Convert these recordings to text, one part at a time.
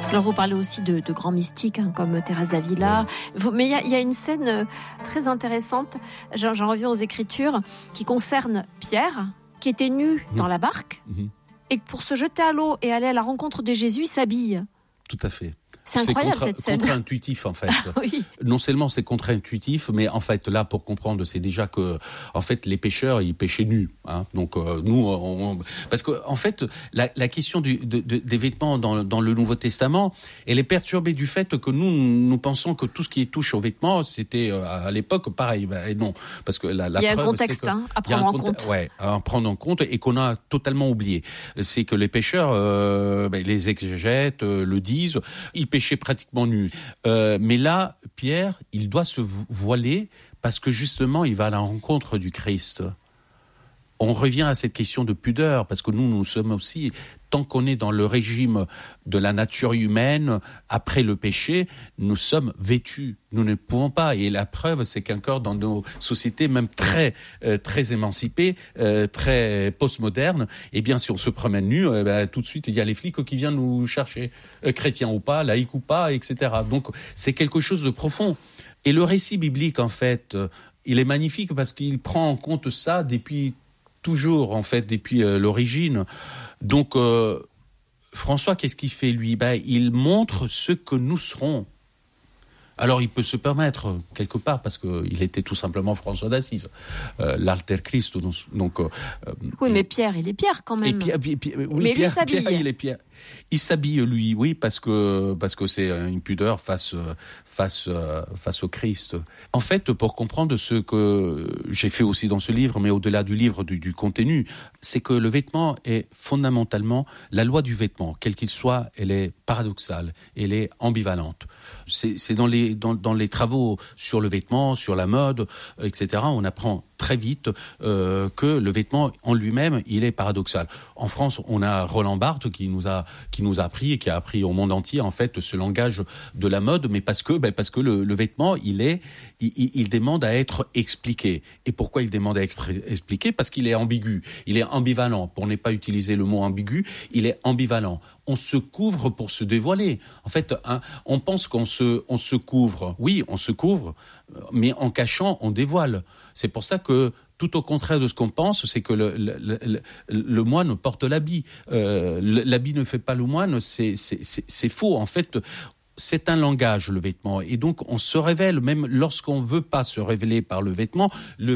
Alors vous parlez aussi de grands mystiques comme Thérèse d'Avila, mais il y a une scène très intéressante, j'en reviens aux Écritures, qui concerne Pierre, qui était nu dans la barque, et pour se jeter à l'eau et aller à la rencontre de Jésus, il s'habille. Tout à fait. C'est incroyable cette scène. C'est contre-intuitif en fait. Oui. Non seulement c'est contre-intuitif, mais en fait là pour comprendre c'est déjà que en fait les pêcheurs ils pêchaient nus. Hein. Donc nous parce que en fait la question des vêtements dans le Nouveau Testament elle est perturbée du fait que nous pensons que tout ce qui touche aux vêtements c'était à l'époque pareil. Et non parce que la il y a preuve, un contexte à prendre en compte. Ouais, à prendre en compte et qu'on a totalement oublié. C'est que les pêcheurs les exégètes le disent, ils pêchaient pratiquement nus. Mais là, Pierre, il doit se voiler parce que justement, il va à la rencontre du Christ. On revient à cette question de pudeur, parce que nous sommes aussi, tant qu'on est dans le régime de la nature humaine, après le péché, nous sommes vêtus. Nous ne pouvons pas. Et la preuve, c'est qu'encore dans nos sociétés, même très émancipées, très postmodernes, eh bien, si on se promène nu, tout de suite, il y a les flics qui viennent nous chercher, chrétiens ou pas, laïcs ou pas, etc. Donc, c'est quelque chose de profond. Et le récit biblique, en fait, il est magnifique parce qu'il prend en compte ça depuis l'origine. Donc, François, qu'est-ce qu'il fait, lui ? Il montre ce que nous serons. Alors, il peut se permettre, quelque part, parce qu'il était tout simplement François d'Assise, l'alter Christ. Donc, oui, mais Pierre, il est Pierre, quand même. Mais Pierre, il est Pierre. Il s'habille, lui, oui, parce que c'est une pudeur face au Christ. En fait, pour comprendre ce que j'ai fait aussi dans ce livre, mais au-delà du livre, du contenu, c'est que le vêtement est fondamentalement, la loi du vêtement, quel qu'il soit, elle est paradoxale, elle est ambivalente. C'est dans les travaux sur le vêtement, sur la mode, etc., on apprend très vite que le vêtement en lui-même, il est paradoxal. En France, on a Roland Barthes qui nous a appris et qui a appris au monde entier en fait ce langage de la mode, mais parce que le vêtement, il demande à être expliqué. Et pourquoi il demande à être expliqué ? Parce qu'il est ambigu, il est ambivalent. Pour ne pas utiliser le mot ambigu, il est ambivalent. On se couvre pour se dévoiler. En fait, on pense qu'on se couvre. Oui, on se couvre, mais en cachant, on dévoile. C'est pour ça que, tout au contraire de ce qu'on pense, c'est que le moine porte l'habit. L'habit ne fait pas le moine, c'est faux. En fait, c'est un langage, le vêtement. Et donc, on se révèle, même lorsqu'on ne veut pas se révéler par le vêtement,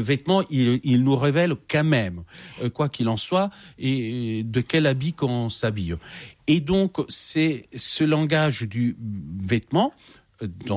il nous révèle quand même, quoi qu'il en soit, et de quel habit qu'on s'habille. Et donc, c'est ce langage du vêtement, dans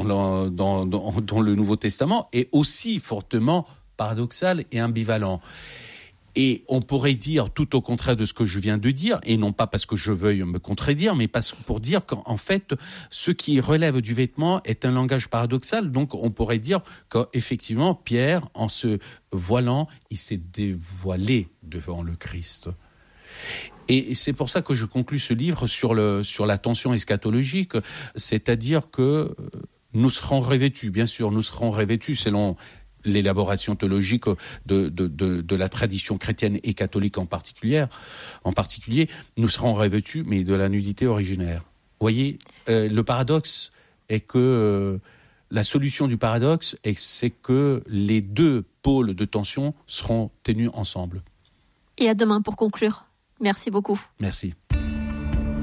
le Nouveau Testament, est aussi fortement paradoxal et ambivalent. Et on pourrait dire tout au contraire de ce que je viens de dire, et non pas parce que je veuille me contredire, mais pour dire qu'en fait, ce qui relève du vêtement est un langage paradoxal. Donc on pourrait dire qu'effectivement, Pierre, en se voilant, il s'est dévoilé devant le Christ. Et c'est pour ça que je conclus ce livre sur la tension eschatologique, c'est-à-dire que nous serons revêtus, bien sûr, nous serons revêtus selon l'élaboration théologique de la tradition chrétienne et catholique en particulier, nous serons revêtus, mais de la nudité originaire. Vous voyez, le paradoxe est que la solution du paradoxe c'est que les deux pôles de tension seront tenus ensemble. Et à demain pour conclure. Merci beaucoup. Merci.